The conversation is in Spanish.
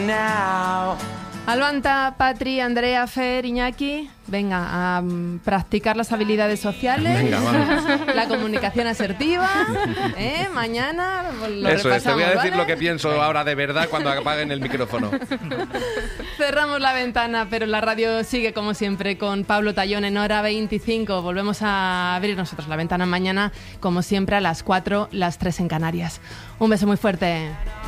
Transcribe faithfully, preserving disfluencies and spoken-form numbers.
now. Alvanta, Patri, Andrea, Fer, Iñaki, venga a um, practicar las habilidades sociales, venga, vamos. La comunicación asertiva, ¿eh? Mañana lo Eso repasamos, es, te voy a decir ¿vale? lo que pienso ahora de verdad cuando apaguen el micrófono. Cerramos la ventana, pero la radio sigue como siempre con Pablo Tallón en hora veinticinco. Volvemos a abrir nosotros la ventana mañana, como siempre, a las cuatro, las tres en Canarias. Un beso muy fuerte.